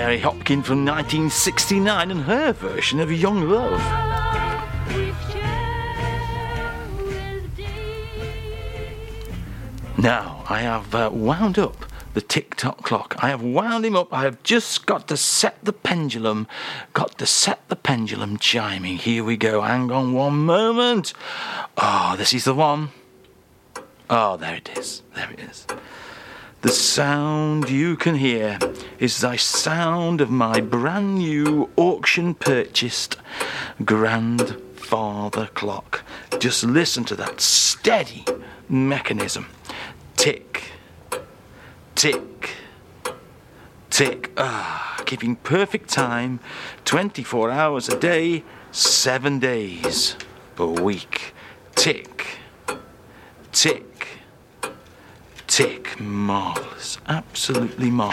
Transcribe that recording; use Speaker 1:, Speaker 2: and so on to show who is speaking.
Speaker 1: Mary Hopkin from 1969 and her version of Young Love. Now, I have wound up the tick-tock clock. I have wound him up. I have just got to set the pendulum. Chiming. Here we go. Hang on one moment. Oh, this is the one. Oh, there it is. The sound you can hear is the sound of my brand new auction-purchased grandfather clock. Just listen to that steady mechanism. Tick, tick, tick. Keeping perfect time, 24 hours a day, 7 days a week. Tick, tick, tick. Marvellous, absolutely marvellous.